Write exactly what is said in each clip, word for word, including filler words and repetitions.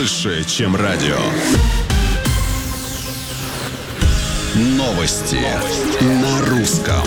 больше, чем радио. Новости, Новости. На русском.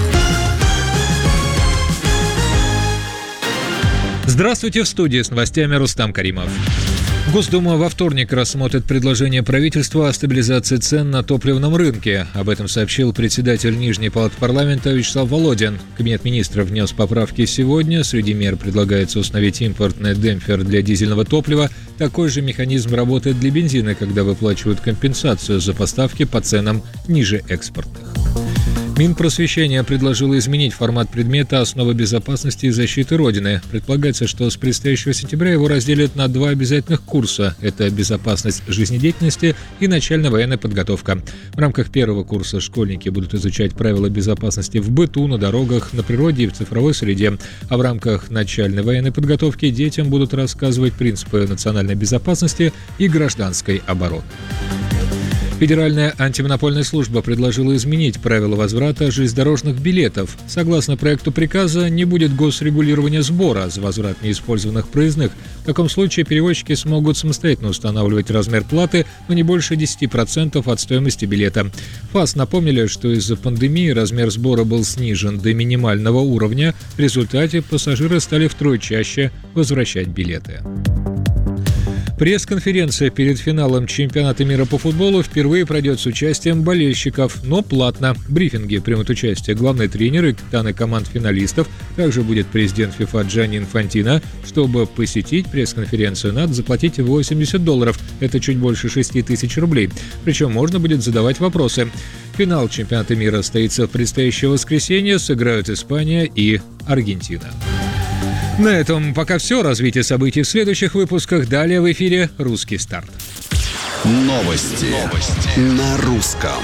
Здравствуйте, в студии с новостями Рустам Каримов. Госдума во вторник рассмотрит предложение правительства о стабилизации цен на топливном рынке. Об этом сообщил председатель Нижней палаты парламента Вячеслав Володин. Кабинет министров внес поправки сегодня. Среди мер предлагается установить импортный демпфер для дизельного топлива. Такой же механизм работает для бензина, когда выплачивают компенсацию за поставки по ценам ниже экспортных. Минпросвещение предложило изменить формат предмета «Основы безопасности и защиты Родины». Предполагается, что с предстоящего сентября его разделят на два обязательных курса. Это безопасность жизнедеятельности и начальная военная подготовка. В рамках первого курса школьники будут изучать правила безопасности в быту, на дорогах, на природе и в цифровой среде. А в рамках начальной военной подготовки детям будут рассказывать принципы национальной безопасности и гражданской обороны. Федеральная антимонопольная служба предложила изменить правила возврата железнодорожных билетов. Согласно проекту приказа, не будет госрегулирования сбора за возврат неиспользованных проездных. В таком случае перевозчики смогут самостоятельно устанавливать размер платы, но не больше десять процентов от стоимости билета. ФАС напомнили, что из-за пандемии размер сбора был снижен до минимального уровня. В результате пассажиры стали втрое чаще возвращать билеты. Пресс-конференция перед финалом чемпионата мира по футболу впервые пройдет с участием болельщиков, но платно. В брифинге примут участие главные тренеры и капитаны команд финалистов. Также будет президент ФИФА Джанни Инфантино. Чтобы посетить пресс-конференцию, надо заплатить восемьдесят долларов. Это чуть больше шести тысяч рублей. Причем можно будет задавать вопросы. Финал чемпионата мира состоится в предстоящее воскресенье. Сыграют Испания и Аргентина. На этом пока все. Развитие событий в следующих выпусках. Далее в эфире «Русский старт». Новости, Новости. На русском.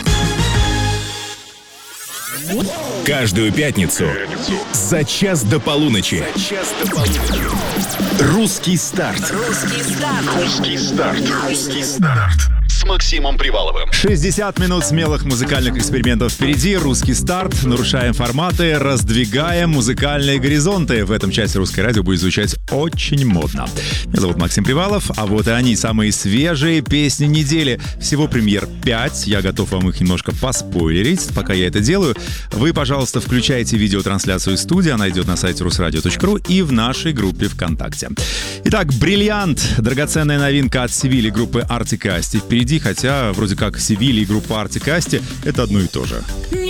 Каждую пятницу за час до полуночи. За час до полуночи. «Русский старт». «Русский старт». «Русский старт». «Русский старт». С Максимом Приваловым. шестьдесят минут смелых музыкальных экспериментов впереди. «Русский старт». Нарушаем форматы, раздвигаем музыкальные горизонты. В этом часе «Русское радио» будет звучать очень модно. Меня зовут Максим Привалов, а вот и они, самые свежие песни недели. Всего премьер пять. Я готов вам их немножко поспойлерить. Пока я это делаю, вы, пожалуйста, включайте видеотрансляцию студии. Она идет на сайте русрадио точка ру и в нашей группе ВКонтакте. Итак, «Бриллиант». Драгоценная новинка от Севили группы Артик и Асти впереди. Хотя вроде как Севили и группа Артик и Асти — это одно и то же.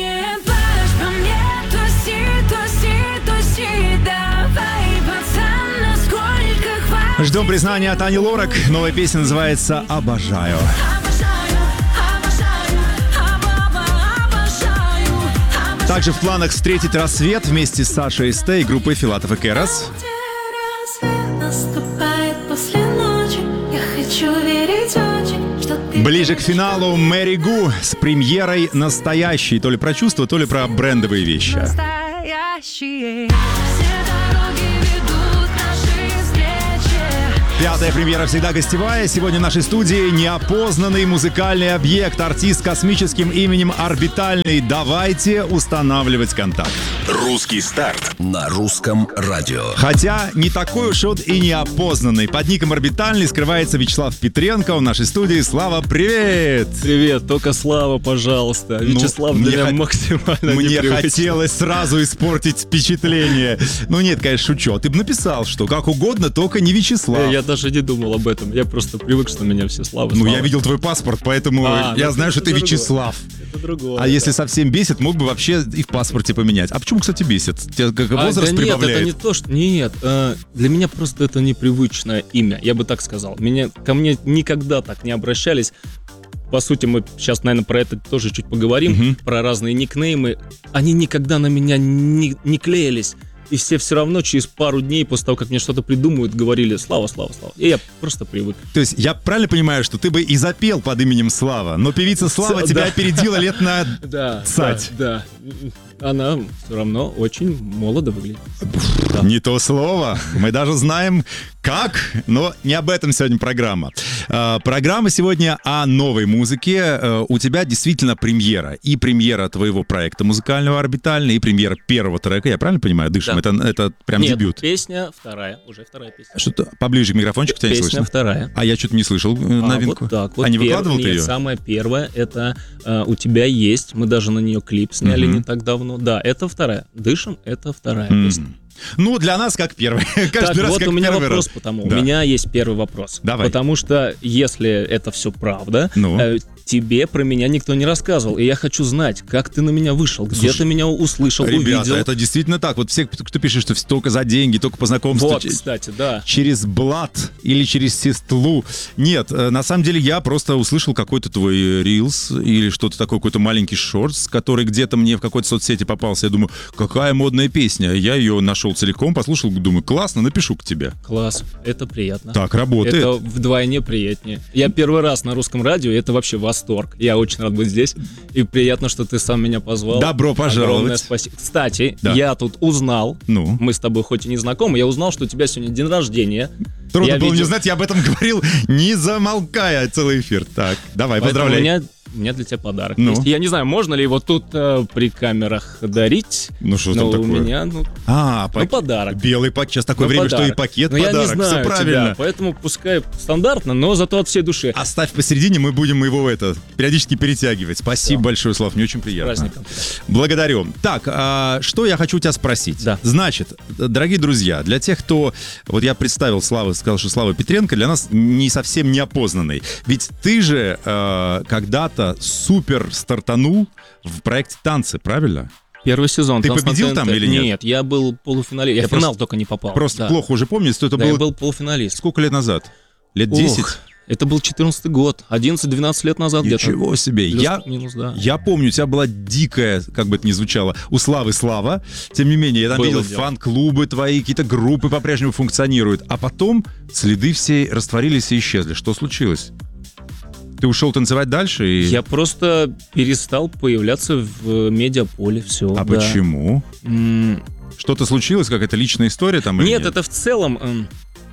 Ждем признания от Ани Лорак. Новая песня называется «Обожаю». Также в планах встретить рассвет вместе с Сашей Эсте и группой Филатов и Керас. Ближе к финалу Мэри Гу с премьерой настоящей, то ли про чувства, то ли про брендовые вещи. Пятая премьера всегда гостевая. Сегодня в нашей студии неопознанный музыкальный объект, артист с космическим именем Орбитальный. Давайте устанавливать контакт. «Русский старт» на русском радио. Хотя не такой уж он и неопознанный. Под ником Орбитальный скрывается Вячеслав Петренко в нашей студии. Слава, привет! Привет, только Слава, пожалуйста. Вячеслав ну, для меня х... максимально Мне непривычно. хотелось сразу испортить впечатление. Ну нет, конечно, шучу. Ты бы написал, что как угодно, только не Вячеслав. Я даже не думал об этом. Я просто привык, что меня все Славы. Ну, Слава. я видел твой паспорт, поэтому а, я ну, знаю, что ты другое. Вячеслав. Это другое. А да. если совсем бесит, мог бы вообще и в паспорте поменять. А почему, кстати, бесит? Тебя как а, возраст да нет, прибавляет? это не то, что... Нет, э, для меня просто это непривычное имя, я бы так сказал. Меня, ко мне никогда так не обращались. По сути, мы сейчас, наверное, про это тоже чуть поговорим, Угу. про разные никнеймы. Они никогда на меня не, не клеились. И все все равно через пару дней после того, как мне что-то придумают, говорили «Слава, Слава, Слава». И я просто привык. То есть я правильно понимаю, что ты бы и запел под именем Слава, но певица Слава Ц- тебя да. опередила лет на Да, цать. да, да. Она все равно очень молодо выглядит. Да. Не то слово. Мы даже знаем, Как? Но не об этом сегодня программа. Э, программа сегодня о новой музыке. Э, у тебя действительно премьера. И премьера твоего проекта музыкального «Орбитальный», и премьера первого трека. Я правильно понимаю? «Дышим». Да. Это, это прям Нет, дебют. песня вторая. Уже вторая песня. Что-то поближе к микрофончику тебя не Песня слышно. вторая. А я что-то не слышал э, А, новинку. вот так вот. А не Пер- выкладывал ты Нет, ее? самая первая, это э, «У тебя есть». Мы даже на нее клип сняли Мгм. не так давно. Да, это вторая. «Дышим» — это вторая М. песня. Ну, для нас как первый. Каждый Так, раз вот как у меня первый вопрос раз. потому. Да. У меня есть первый вопрос. Давай. Потому что если это все правда, Ну? э, тебе про меня никто не рассказывал. И я хочу знать, как ты на меня вышел, где Слушай, ты меня услышал, Ребята, увидел. это действительно так. Вот все, кто пишет, что только за деньги, только по знакомству. Вот, ч- кстати, да. Через блат или через сестлу. Нет, э, на самом деле я просто услышал какой-то твой рилс или что-то такое, какой-то маленький шортс, который где-то мне в какой-то соцсети попался. Я думаю, какая модная песня. Я ее нашел целиком, послушал, думаю, классно, напишу к тебе. Класс, это приятно. Так, работает. Это вдвойне приятнее. Я первый раз на русском радио, и это вообще восторг. Я очень рад быть здесь. И приятно, что ты сам меня позвал. Добро пожаловать. Огромное спасибо. Кстати, Да. я тут узнал, Ну? мы с тобой хоть и не знакомы, я узнал, что у тебя сегодня день рождения. Трудно Я было не видел- знать, я об этом говорил, не замолкая целый эфир. Так, давай, Поэтому поздравляй. у меня, у меня для тебя подарок Ну? есть. Я не знаю, можно ли его тут э, при камерах дарить. Ну, что но там у такое? меня, ну, А, ну, пак- подарок. белый пакет. Сейчас такое Ну, время, что и подарок. пакет, Но я подарок. не знаю Все правильно. тебя, поэтому пускай стандартно, но зато от всей души. Оставь посередине, мы будем его это периодически перетягивать. Спасибо Да. большое, Слав, мне очень приятно. Праздником. Благодарю. Так, а, что я хочу у тебя спросить? Да. Значит, дорогие друзья, для тех, кто... Вот я представил Славу, сказал, что Слава Петренко для нас не совсем неопознанный. Ведь ты же э, когда-то супер стартанул в проекте «Танцы», правильно? Первый сезон. Ты «Танцы на победил ТНТ». там или нет? Нет, я был полуфиналист. Я, Я в финал просто- только не попал. Просто да. плохо уже помню, что это Да, было... я был полуфиналист. Сколько лет назад? Лет Ох, десять? это был четырнадцатый год. одиннадцать-двенадцать лет назад где-то. Ничего себе. Плюс, Я, минус, да. я помню, у тебя была дикая, как бы это ни звучало, у Славы слава. Тем не менее, я там Было видел дело. фан-клубы твои, какие-то группы по-прежнему функционируют. А потом следы все растворились и исчезли. Что случилось? Ты ушел танцевать дальше? И... Я просто перестал появляться в медиаполе. Все. А почему? Что-то случилось? Какая-то личная история там? или Нет, это в целом... эм,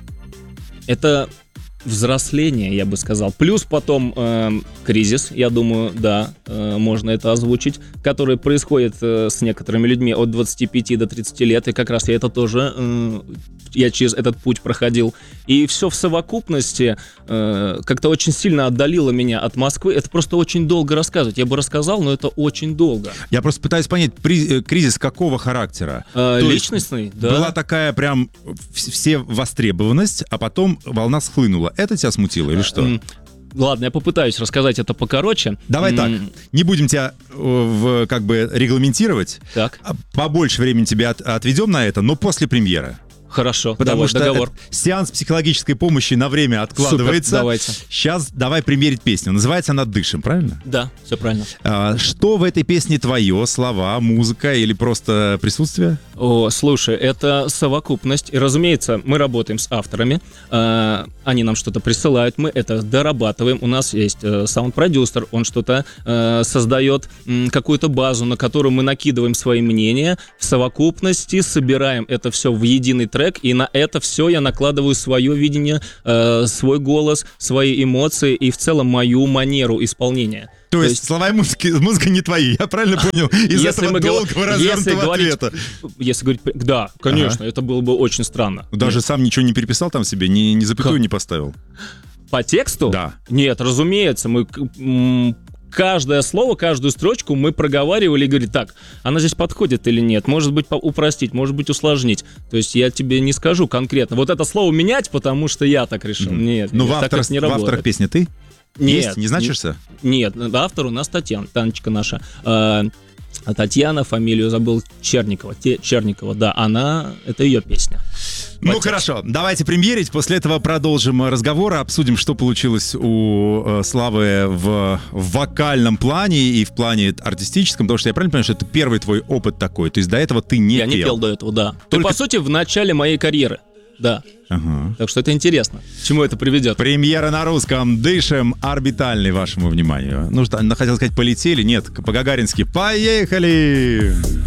Это взросление, я бы сказал. Плюс потом эм, кризис, я думаю, да, э, можно это озвучить, который происходит э, с некоторыми людьми от двадцати пяти до тридцати лет, и как раз я это тоже, э, я через этот путь проходил. И все в совокупности э, как-то очень сильно отдалило меня от Москвы. Это просто очень долго рассказывать. Я бы рассказал, но это очень долго. Я просто пытаюсь понять, при- э, кризис какого характера? Э, То есть личностный, да. Была такая прям в- все востребованность, а потом волна схлынула. Это тебя смутило или что? М, Ладно, я попытаюсь рассказать это покороче. Давай М, так, не будем тебя э, в, как бы регламентировать. Так, А Побольше времени тебе от- отведем на это, но после премьеры. хорошо, Потому давай, что договор. этот сеанс психологической помощи на время откладывается. Супер, давайте. Сейчас давай примерить песню. Называется она «Дышим», правильно? Да, все правильно. А, что в этой песне твое? Слова, музыка или просто присутствие? О, слушай, это совокупность. И, разумеется, мы работаем с авторами. э, они нам что-то присылают, мы это дорабатываем. У нас есть э, саунд-продюсер, он что-то э, создает, м, какую-то базу, на которую мы накидываем свои мнения. В совокупности собираем это все в единый трек, и на это все я накладываю свое видение, э, свой голос, свои эмоции и в целом мою манеру исполнения. То, То есть, есть- слова и музыка, музыка не твои, я правильно понял? Из Если этого мы гов- долгого если развернутого говорить- ответа. Если говорить, да, конечно, это было бы очень странно. Ну, Даже сам ничего не переписал там себе, ни, ни запятую Как? не поставил. По тексту? Да. Нет, разумеется, мы к- м, каждое слово, каждую строчку мы проговаривали и говорили, так, она здесь подходит или нет, может быть по- упростить, может быть усложнить. То есть я тебе не скажу конкретно, вот это слово менять, потому что я так решил. Нет, Ну, нет, в, так авторах, это не в авторах работает. песни ты? Нет, Есть? Не значишься? Нет, автор у нас Татьяна, Танечка наша. Э, А Татьяна, фамилию забыл, Черникова. Те, Черникова, да, она, это ее песня. Ну По хорошо, давайте премьерить, после этого продолжим разговор, обсудим, что получилось у э, Славы в, в вокальном плане и в плане артистическом, потому что я правильно понимаю, что это первый твой опыт такой, то есть до этого ты не Я пел. не пел до этого, да. Только- Ты, по сути, в начале моей карьеры, да. Ага. Так что это интересно. К чему это приведет? Премьера на русском «Дышим» орбитальный вашему вниманию. Ну что, хотел сказать, полетели? Нет, по-гагарински. Поехали!